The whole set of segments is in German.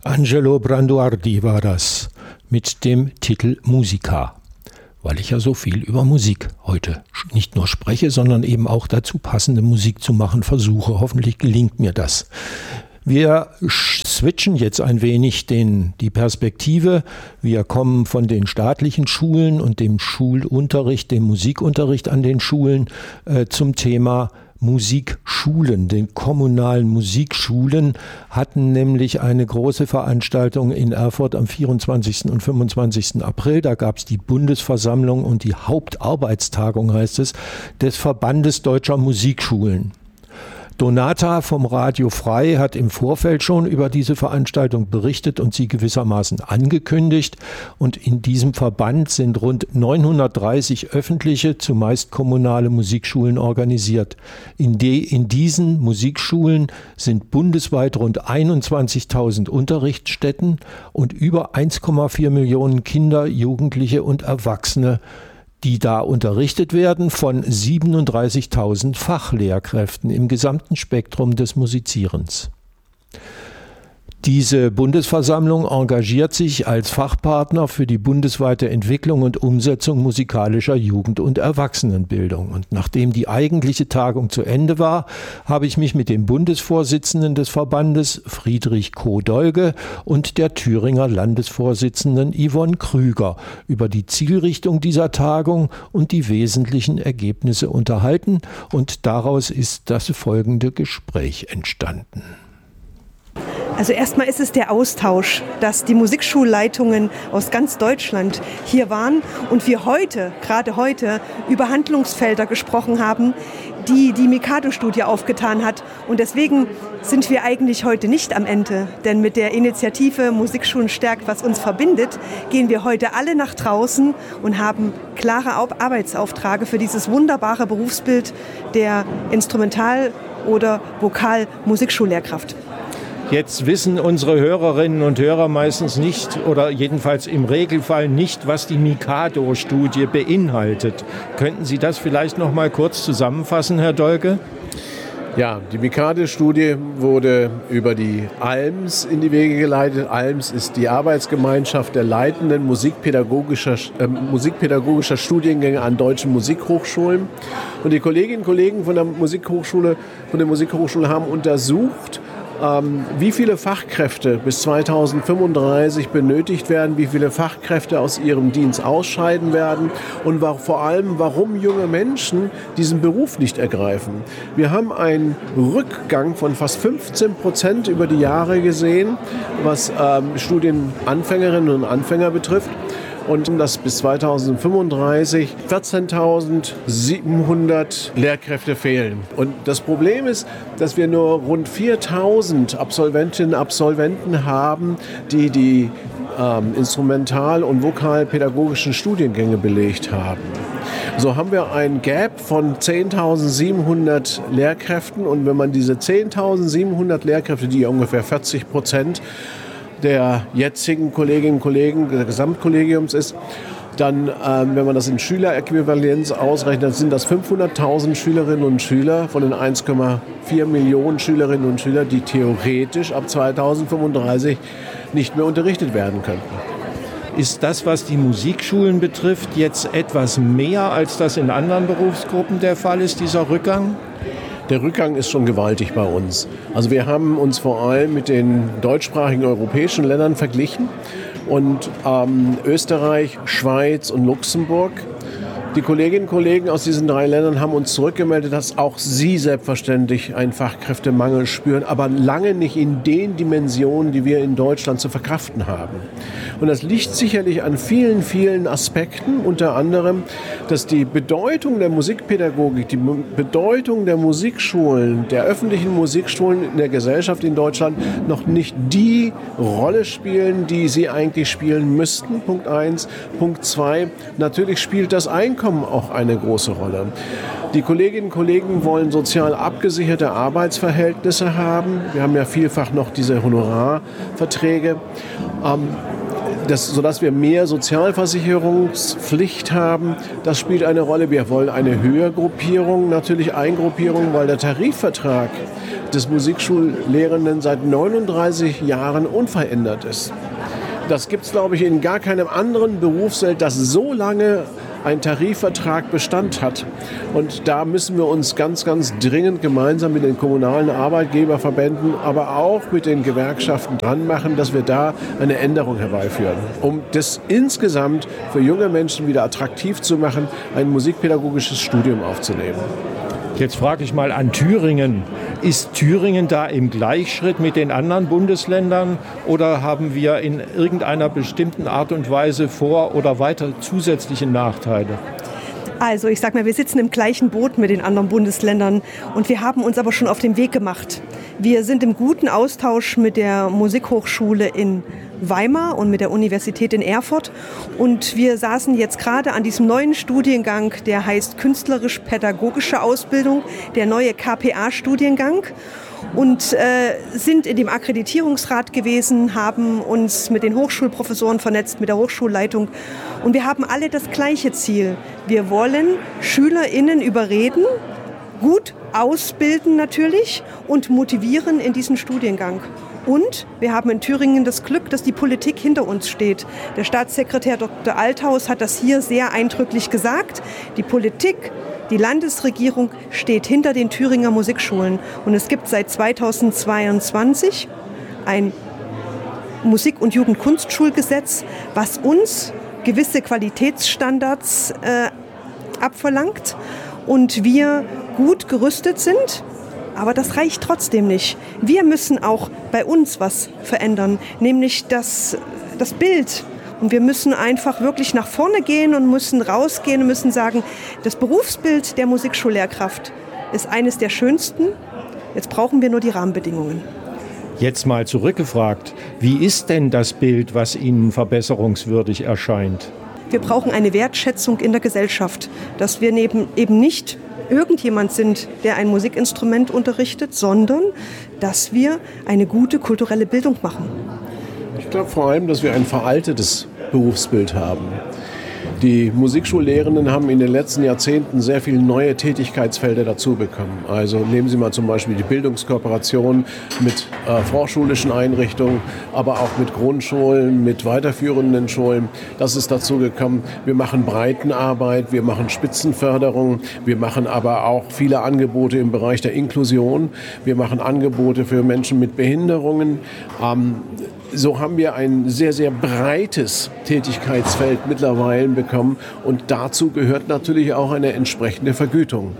Angelo Branduardi war das mit dem Titel Musica, weil ich ja so viel über Musik heute nicht nur spreche, sondern eben auch dazu passende Musik zu machen versuche. Hoffentlich gelingt mir das. Wir switchen jetzt ein wenig die Perspektive. Wir kommen von den staatlichen Schulen und dem Schulunterricht, dem Musikunterricht an den Schulen zum Thema Musikschulen. Den kommunalen Musikschulen hatten nämlich eine große Veranstaltung in Erfurt am 24. und 25. April. Da gab es die Bundesversammlung und die Hauptarbeitstagung, heißt es, des Verbandes Deutscher Musikschulen. Donata vom Radio Frei hat im Vorfeld schon über diese Veranstaltung berichtet und sie gewissermaßen angekündigt. Und in diesem Verband sind rund 930 öffentliche, zumeist kommunale Musikschulen organisiert. In diesen Musikschulen sind bundesweit rund 21.000 Unterrichtsstätten und über 1,4 Millionen Kinder, Jugendliche und Erwachsene, die da unterrichtet werden von 37.000 Fachlehrkräften im gesamten Spektrum des Musizierens. Diese Bundesversammlung engagiert sich als Fachpartner für die bundesweite Entwicklung und Umsetzung musikalischer Jugend- und Erwachsenenbildung. Und nachdem die eigentliche Tagung zu Ende war, habe ich mich mit dem Bundesvorsitzenden des Verbandes, Friedrich Koh-Dolge, und der Thüringer Landesvorsitzenden Yvonne Krüger über die Zielrichtung dieser Tagung und die wesentlichen Ergebnisse unterhalten. Und daraus ist das folgende Gespräch entstanden. Also erstmal ist es der Austausch, dass die Musikschulleitungen aus ganz Deutschland hier waren und wir gerade heute, über Handlungsfelder gesprochen haben, die die Mikado-Studie aufgetan hat. Und deswegen sind wir eigentlich heute nicht am Ende. Denn mit der Initiative Musikschulen stärkt, was uns verbindet, gehen wir heute alle nach draußen und haben klare Arbeitsaufträge für dieses wunderbare Berufsbild der Instrumental- oder Vokal-Musikschullehrkraft. Jetzt wissen unsere Hörerinnen und Hörer meistens nicht oder jedenfalls im Regelfall nicht, was die Mikado-Studie beinhaltet. Könnten Sie das vielleicht noch mal kurz zusammenfassen, Herr Dolge? Ja, die Mikado-Studie wurde über die ALMS in die Wege geleitet. ALMS ist die Arbeitsgemeinschaft der leitenden musikpädagogischer Studiengänge an deutschen Musikhochschulen. Und die Kolleginnen und Kollegen von der Musikhochschule haben untersucht, wie viele Fachkräfte bis 2035 benötigt werden, wie viele Fachkräfte aus ihrem Dienst ausscheiden werden und vor allem, warum junge Menschen diesen Beruf nicht ergreifen. Wir haben einen Rückgang von fast 15% über die Jahre gesehen, was Studienanfängerinnen und Anfänger betrifft. Und dass bis 2035 14.700 Lehrkräfte fehlen. Und das Problem ist, dass wir nur rund 4.000 Absolventinnen und Absolventen haben, die instrumental- und vokalpädagogischen Studiengänge belegt haben. So haben wir ein Gap von 10.700 Lehrkräften. Und wenn man diese 10.700 Lehrkräfte, die ungefähr 40% der jetzigen Kolleginnen und Kollegen des Gesamtkollegiums ist, dann, wenn man das in Schüleräquivalenz ausrechnet, dann sind das 500.000 Schülerinnen und Schüler von den 1,4 Millionen Schülerinnen und Schülern, die theoretisch ab 2035 nicht mehr unterrichtet werden könnten. Ist das, was die Musikschulen betrifft, jetzt etwas mehr, als das in anderen Berufsgruppen der Fall ist, dieser Rückgang? Der Rückgang ist schon gewaltig bei uns. Also wir haben uns vor allem mit den deutschsprachigen europäischen Ländern verglichen und Österreich, Schweiz und Luxemburg. Die Kolleginnen und Kollegen aus diesen 3 Ländern haben uns zurückgemeldet, dass auch sie selbstverständlich einen Fachkräftemangel spüren, aber lange nicht in den Dimensionen, die wir in Deutschland zu verkraften haben. Und das liegt sicherlich an vielen, vielen Aspekten, unter anderem, dass die Bedeutung der Musikpädagogik, die Bedeutung der Musikschulen, der öffentlichen Musikschulen in der Gesellschaft in Deutschland noch nicht die Rolle spielen, die sie eigentlich spielen müssten. Punkt 1. Punkt 2. Natürlich spielt das Einkommen auch eine große Rolle. Die Kolleginnen und Kollegen wollen sozial abgesicherte Arbeitsverhältnisse haben. Wir haben ja vielfach noch diese Honorarverträge, sodass wir mehr Sozialversicherungspflicht haben. Das spielt eine Rolle. Wir wollen eine Höhergruppierung, natürlich Eingruppierung, weil der Tarifvertrag des Musikschullehrenden seit 39 Jahren unverändert ist. Das gibt es, glaube ich, in gar keinem anderen Berufsfeld, das so lange ein Tarifvertrag Bestand hat. Und da müssen wir uns ganz, ganz dringend gemeinsam mit den kommunalen Arbeitgeberverbänden, aber auch mit den Gewerkschaften dran machen, dass wir da eine Änderung herbeiführen, um das insgesamt für junge Menschen wieder attraktiv zu machen, ein musikpädagogisches Studium aufzunehmen. Jetzt frage ich mal an Thüringen. Ist Thüringen da im Gleichschritt mit den anderen Bundesländern oder haben wir in irgendeiner bestimmten Art und Weise Vor- oder weiter zusätzliche Nachteile? Also ich sag mal, wir sitzen im gleichen Boot mit den anderen Bundesländern und wir haben uns aber schon auf den Weg gemacht. Wir sind im guten Austausch mit der Musikhochschule in Weimar und mit der Universität in Erfurt. Und wir saßen jetzt gerade an diesem neuen Studiengang, der heißt Künstlerisch-Pädagogische Ausbildung, der neue KPA-Studiengang. Und sind in dem Akkreditierungsrat gewesen, haben uns mit den Hochschulprofessoren vernetzt, mit der Hochschulleitung. Und wir haben alle das gleiche Ziel. Wir wollen SchülerInnen überreden, gut ausbilden natürlich und motivieren in diesen Studiengang. Und wir haben in Thüringen das Glück, dass die Politik hinter uns steht. Der Staatssekretär Dr. Althaus hat das hier sehr eindrücklich gesagt. Die Politik, die Landesregierung steht hinter den Thüringer Musikschulen. Und es gibt seit 2022 ein Musik- und Jugendkunstschulgesetz, was uns gewisse Qualitätsstandards abverlangt und wir gut gerüstet sind. Aber das reicht trotzdem nicht. Wir müssen auch bei uns was verändern, nämlich das Bild. Und wir müssen einfach wirklich nach vorne gehen und müssen rausgehen und müssen sagen, das Berufsbild der Musikschullehrkraft ist eines der schönsten. Jetzt brauchen wir nur die Rahmenbedingungen. Jetzt mal zurückgefragt, wie ist denn das Bild, was Ihnen verbesserungswürdig erscheint? Wir brauchen eine Wertschätzung in der Gesellschaft, dass wir eben nicht irgendjemand sind, der ein Musikinstrument unterrichtet, sondern dass wir eine gute kulturelle Bildung machen. Ich glaube vor allem, dass wir ein veraltetes Berufsbild haben. Die Musikschullehrenden haben in den letzten Jahrzehnten sehr viele neue Tätigkeitsfelder dazu bekommen. Also nehmen Sie mal zum Beispiel die Bildungskooperation mit vorschulischen Einrichtungen, aber auch mit Grundschulen, mit weiterführenden Schulen. Das ist dazu gekommen. Wir machen Breitenarbeit, wir machen Spitzenförderung, wir machen aber auch viele Angebote im Bereich der Inklusion. Wir machen Angebote für Menschen mit Behinderungen. So haben wir ein sehr, sehr breites Tätigkeitsfeld mittlerweile bekommen und dazu gehört natürlich auch eine entsprechende Vergütung.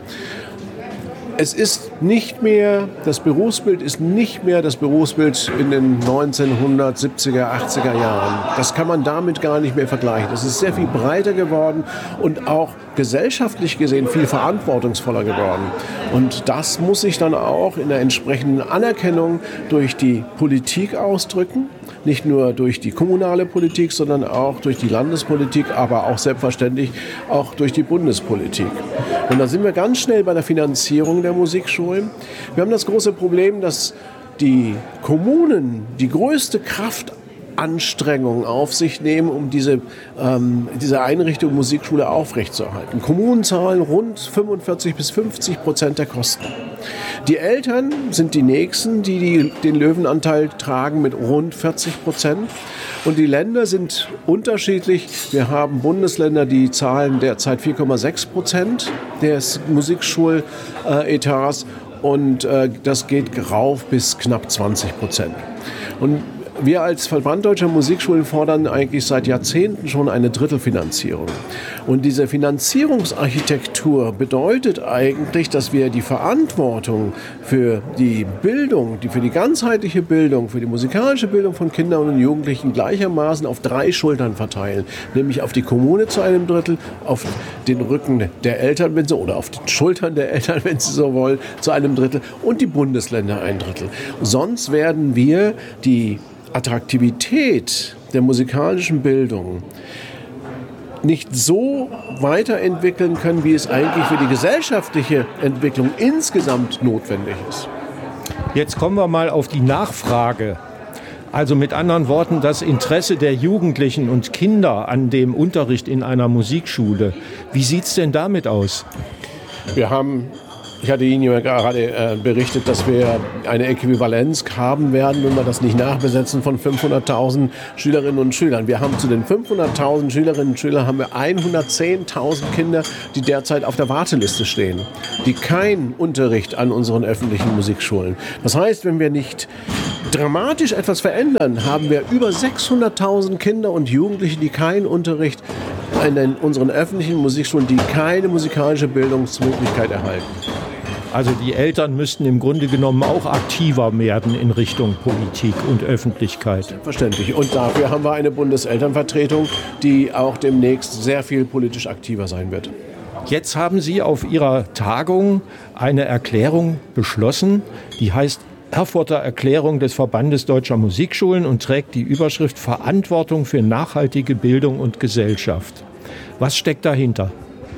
Es ist nicht mehr, das Berufsbild ist nicht mehr das Berufsbild in den 1970er, 80er Jahren. Das kann man damit gar nicht mehr vergleichen. Es ist sehr viel breiter geworden und auch gesellschaftlich gesehen viel verantwortungsvoller geworden. Und das muss sich dann auch in der entsprechenden Anerkennung durch die Politik ausdrücken. Nicht nur durch die kommunale Politik, sondern auch durch die Landespolitik, aber auch selbstverständlich auch durch die Bundespolitik. Und da sind wir ganz schnell bei der Finanzierung der Musikschulen. Wir haben das große Problem, dass die Kommunen die größte Kraftanstrengung auf sich nehmen, um diese Einrichtung Musikschule aufrechtzuerhalten. Kommunen zahlen rund 45-50% der Kosten. Die Eltern sind die Nächsten, die den Löwenanteil tragen mit rund 40%. Und die Länder sind unterschiedlich. Wir haben Bundesländer, die zahlen derzeit 4,6% des Musikschuletats und das geht rauf bis knapp 20%. Und wir als Verband Deutscher Musikschulen fordern eigentlich seit Jahrzehnten schon eine Drittelfinanzierung. Und diese Finanzierungsarchitektur bedeutet eigentlich, dass wir die Verantwortung für die Bildung, für die ganzheitliche Bildung, für die musikalische Bildung von Kindern und Jugendlichen gleichermaßen auf 3 Schultern verteilen. Nämlich auf die Kommune zu einem Drittel, auf den Rücken der Eltern, oder auf den Schultern der Eltern, wenn Sie so wollen, zu einem Drittel und die Bundesländer ein Drittel. Sonst werden wir die Attraktivität der musikalischen Bildung nicht so weiterentwickeln können, wie es eigentlich für die gesellschaftliche Entwicklung insgesamt notwendig ist. Jetzt kommen wir mal auf die Nachfrage. Also mit anderen Worten, das Interesse der Jugendlichen und Kinder an dem Unterricht in einer Musikschule. Wie sieht es denn damit aus? Wir haben Ich hatte Ihnen ja gerade berichtet, dass wir eine Äquivalenz haben werden, wenn wir das nicht nachbesetzen, von 500.000 Schülerinnen und Schülern. Wir haben zu den 500.000 Schülerinnen und Schülern haben wir 110.000 Kinder, die derzeit auf der Warteliste stehen, die keinen Unterricht an unseren öffentlichen Musikschulen. Das heißt, wenn wir nicht dramatisch etwas verändern, haben wir über 600.000 Kinder und Jugendliche, die keinen Unterricht in unseren öffentlichen Musikschulen, die keine musikalische Bildungsmöglichkeit erhalten. Also die Eltern müssten im Grunde genommen auch aktiver werden in Richtung Politik und Öffentlichkeit. Selbstverständlich. Und dafür haben wir eine Bundeselternvertretung, die auch demnächst sehr viel politisch aktiver sein wird. Jetzt haben Sie auf Ihrer Tagung eine Erklärung beschlossen, die heißt Erfurter Erklärung des Verbandes Deutscher Musikschulen und trägt die Überschrift Verantwortung für nachhaltige Bildung und Gesellschaft. Was steckt dahinter?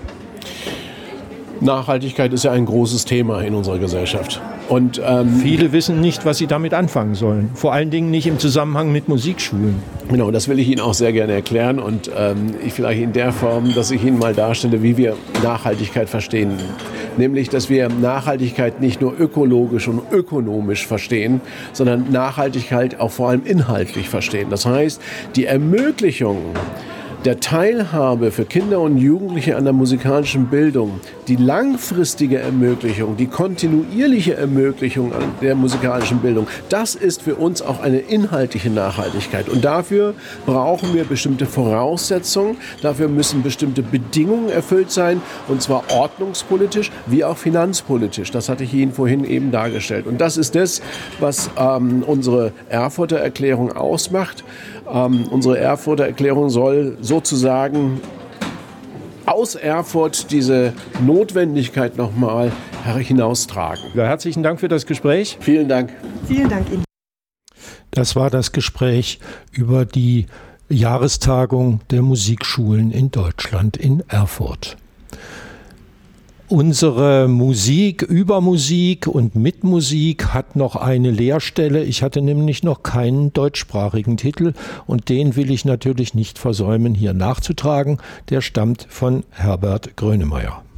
Nachhaltigkeit ist ja ein großes Thema in unserer Gesellschaft. Und viele wissen nicht, was sie damit anfangen sollen. Vor allen Dingen nicht im Zusammenhang mit Musikschulen. Genau, das will ich Ihnen auch sehr gerne erklären. Und ich vielleicht in der Form, dass ich Ihnen mal darstelle, wie wir Nachhaltigkeit verstehen. Nämlich, dass wir Nachhaltigkeit nicht nur ökologisch und ökonomisch verstehen, sondern Nachhaltigkeit auch vor allem inhaltlich verstehen. Das heißt, die Ermöglichung der Teilhabe für Kinder und Jugendliche an der musikalischen Bildung, die langfristige Ermöglichung, die kontinuierliche Ermöglichung an der musikalischen Bildung, das ist für uns auch eine inhaltliche Nachhaltigkeit. Und dafür brauchen wir bestimmte Voraussetzungen, dafür müssen bestimmte Bedingungen erfüllt sein, und zwar ordnungspolitisch wie auch finanzpolitisch. Das hatte ich Ihnen vorhin eben dargestellt. Und das ist das, was unsere Erfurter Erklärung ausmacht. Unsere Erfurter Erklärung soll sozusagen aus Erfurt diese Notwendigkeit nochmal hinaustragen. Ja, herzlichen Dank für das Gespräch. Vielen Dank. Vielen Dank Ihnen. Das war das Gespräch über die Jahrestagung der Musikschulen in Deutschland in Erfurt. Unsere Musik über Musik und mit Musik hat noch eine Leerstelle. Ich hatte nämlich noch keinen deutschsprachigen Titel und den will ich natürlich nicht versäumen, hier nachzutragen. Der stammt von Herbert Grönemeyer.